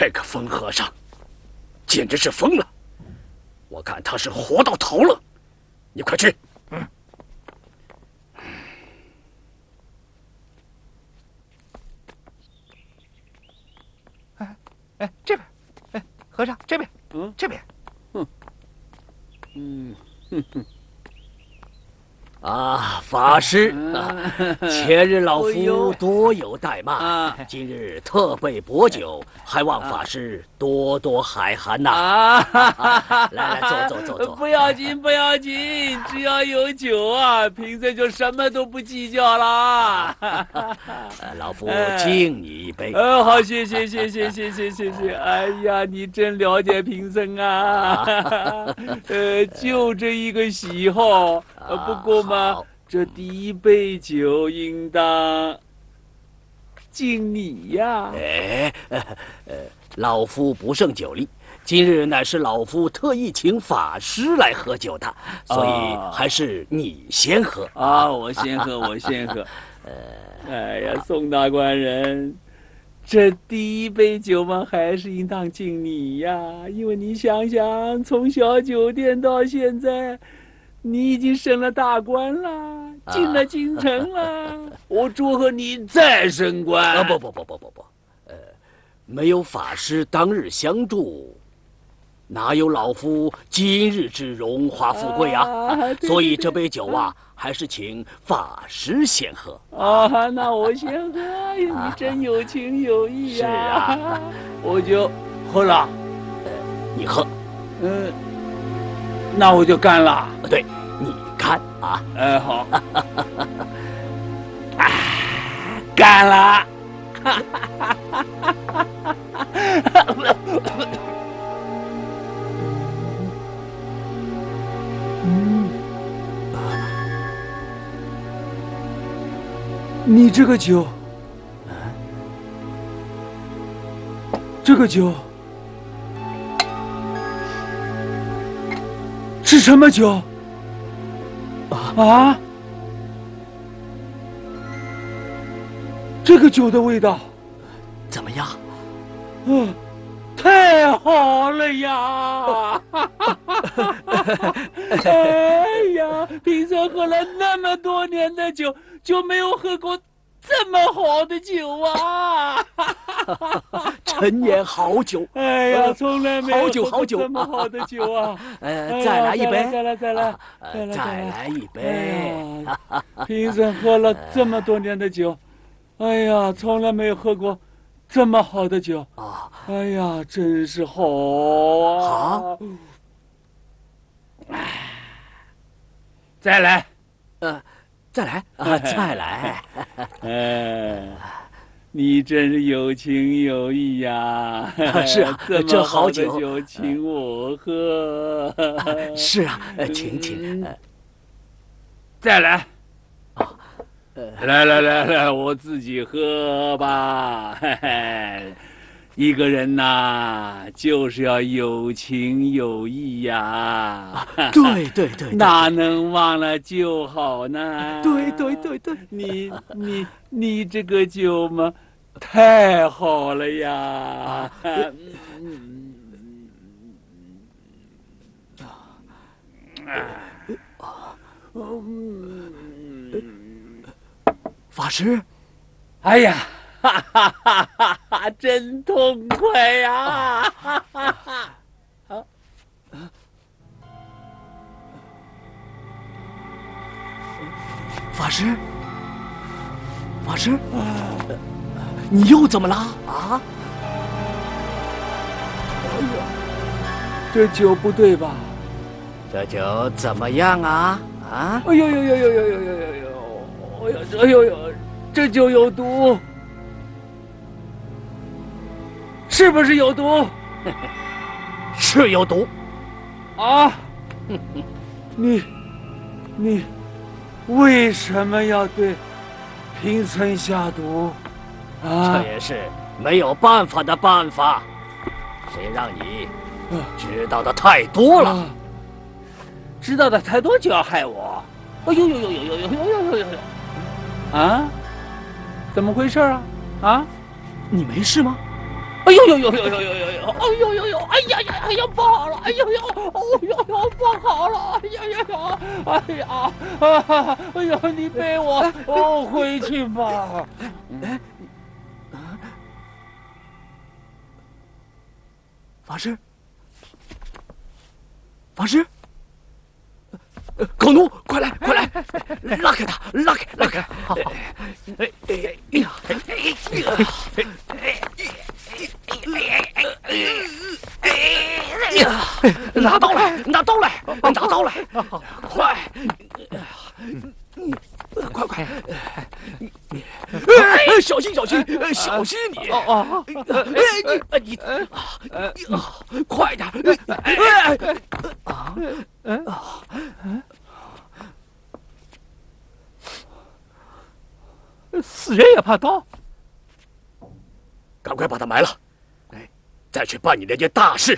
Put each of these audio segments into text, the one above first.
这个疯和尚，简直是疯了！我看他是活到头了。你快去。 哎，这边，哎，和尚这边，这边。 啊，法师，前日老夫多有怠慢，今日特备薄酒，还望法师多多海涵呐！来，坐。 不要紧，不要紧，只要有酒啊，贫僧就什么都不计较啦。 老夫敬你一杯。 好，谢谢。哎呀，你真了解贫僧啊！就这一个喜好，不过嘛。这第一杯酒应当敬你呀！ 老夫不胜酒力，今日乃是老夫特意请法师来喝酒的，所以还是你先喝啊！我先喝。哎呀，宋大官人，这第一杯酒嘛，还是应当敬你呀，因为你想想，从小酒店到现在。你已经升了大官了，进了京城了，我祝贺你再升官。 不，没有法师当日相助，哪有老夫今日之荣华富贵啊？所以这杯酒啊，还是请法师先喝。 那我先喝，你真有情有义呀！是啊，我就喝了。 你喝。 那我就干了。 对，你干啊！ 好。干了。你这个酒，这个酒。是什么酒？这个酒的味道怎么样？ 太好了呀！哎呀，贫僧喝了那么多年的酒，就没有喝过这么好的酒啊！ 陈年好酒， 哎呀，从来没有好酒， 这么好的酒啊！ 再来一杯， 再来一杯。 贫僧喝了这么多年的酒，哎呀，从来没有喝过这么好的酒啊！哎呀，真是好啊！再来， 再来。 你真是有情有义呀！ 是啊，这好酒请我喝。 是啊，请。 再来。来，我自己喝吧。一个人呐，就是要有情有义呀。 对， 哪能忘了就好呢？ 对。 你这个酒嘛，太好了呀！ 法师， 哎呀，真痛快呀！ 法师，你又怎么了啊？ 哎呀，这酒不对吧？ 这酒怎么样啊？ 哎呦！这酒有毒，是不是有毒？ 是有毒。 啊！你为什么要对贫僧下毒？ 这也是没有办法的办法。谁让你知道的太多了？ 知道的太多就要害我？哎呦！啊？怎么回事啊？ 你没事吗？ 哎呦呦呦呦呦呦呦呦！哎呦呦呦！哎呀呀！哎呀，不好了！哎呦呦！哦呦呦，不好了！哎呀呀呀！哎呀！哎呀！你背我回去吧。 法师，法师，狗奴，快来，快来，拉开他，拉开，拉开！好，哎呀，拿刀来，拿刀来，拿刀来，快！快！小心，小心，小心你！你快点！ 死人也怕刀， 赶快把他埋了，再去办你那件大事。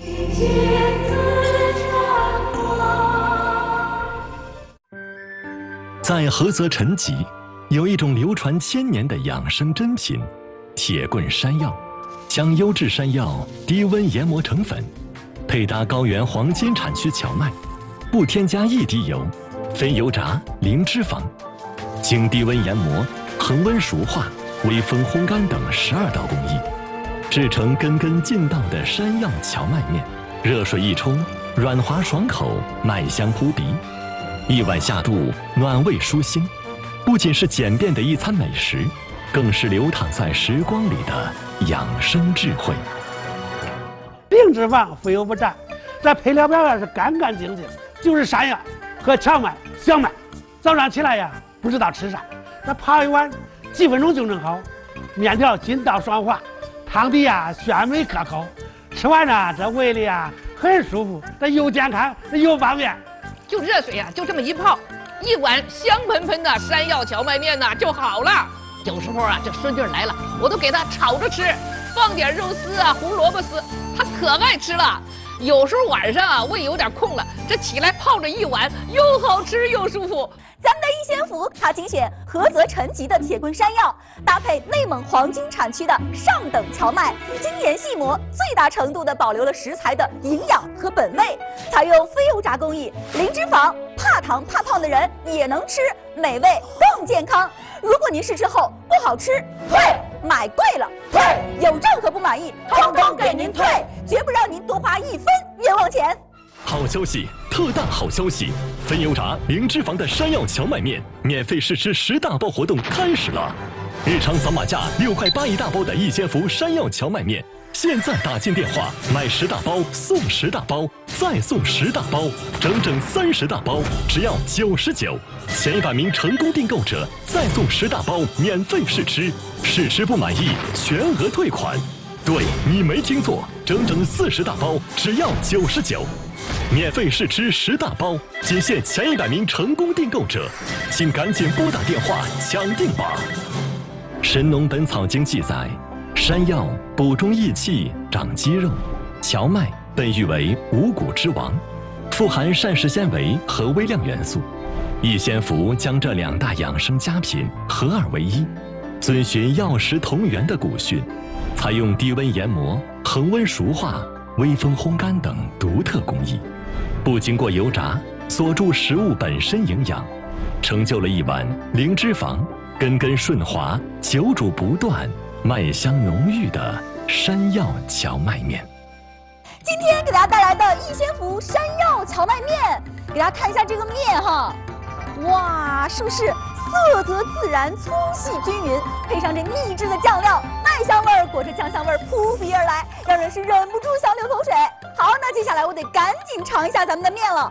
在菏泽陈集，有一种流传千年的养生珍品——铁棍山药。将优质山药低温研磨成粉，配搭高原黄金产区荞麦，不添加一滴油，非油炸，零脂肪，经低温研磨、恒温熟化、微风烘干等12道工艺，制成根根劲道的山药荞麦面。热水一冲，软滑爽口，麦香扑鼻。一碗下肚，暖胃舒心，不仅是简便的一餐美食，更是流淌在时光里的养生智慧。 零脂肪，非油不炸，这配料表也是干干净净，就是山药和荞麦、小麦。早上起来呀，不知道吃啥，这泡一碗，几分钟就能好。面条筋道爽滑，汤底呀鲜美可口，吃完呢这胃里呀很舒服，这又健康又方便。 就热水啊，就这么一泡，一碗香喷喷的山药荞麦面呢就好了。有时候啊，这孙女来了，我都给她炒着吃，放点肉丝啊、胡萝卜丝，她可爱吃了。有时候晚上啊，胃有点空了，这起来泡着一碗，又好吃又舒服。 咱们的逸仙福，它精选菏泽陈集的铁棍山药，搭配内蒙黄金产区的上等荞麦，精研细磨，最大程度地保留了食材的营养和本味。采用非油炸工艺，零脂肪，怕糖怕胖的人也能吃，美味更健康。如果您试吃后不好吃，退；买贵了，退；有任何不满意，通通给您退，绝不让您多花1分冤枉钱。 好消息，特大好消息！非油炸、零脂肪的山药荞麦面免费试吃10大包活动开始了！日常扫码价6块8一大包的逸仙福山药荞麦面，现在打进电话买10大包送10大包，再送10大包，整整30大包，只要99。前100名成功订购者再送10大包免费试吃，试吃不满意全额退款。对，你没听错，整整40大包，只要99。免费试吃10大包，仅限前100名成功订购者，请赶紧拨打电话抢订吧。《神农本草经》记载，山药补中益气、长肌肉，荞麦被誉为五谷之王，富含膳食纤维和微量元素。逸仙福将这2大养生佳品合二为一，遵循药食同源的古训，采用低温研磨、恒温熟化、微风烘干等独特工艺，不经过油炸，锁住食物本身营养，成就了一碗零脂肪、根根顺滑、久煮不断、麦香浓郁的山药荞麦面。 今天给大家带来的逸仙福山药荞麦面，给大家看一下这个面哈，哇，是不是色泽自然、粗细均匀，配上这秘制的酱料，麦香味儿裹着酱香味儿扑鼻而来，让人是忍不住想流口水。好，那接下来我得赶紧尝一下咱们的面了。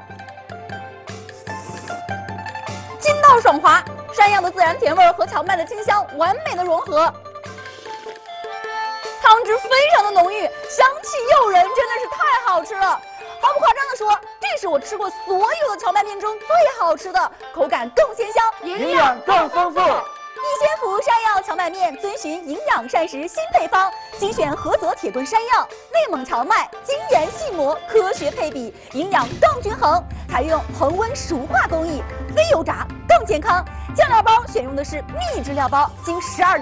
筋道爽滑，山药的自然甜味和荞麦的清香完美的融合，汤汁非常的浓郁，香气诱人，真的是太好吃了。毫不夸张的说，这是我吃过所有的荞麦面中最好吃的，口感更鲜香， 营养更丰富。 逸仙福山药荞麦面遵循营养膳食新配方，精选菏泽铁棍山药、内蒙荞麦，精研细磨，科学配比，营养更均衡。采用恒温熟化工艺，非油炸更健康。酱料包选用的是秘制料包，经12